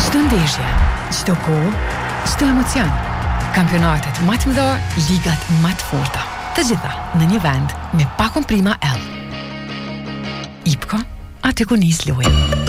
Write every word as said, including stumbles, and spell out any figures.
Çdo ndeshje, çdo kohë, çdo emocion. Kampionatet më të mëdha, ligat më të forta. Të gjitha në një vend me pa komprima L. I P K O, aty ku nis loja.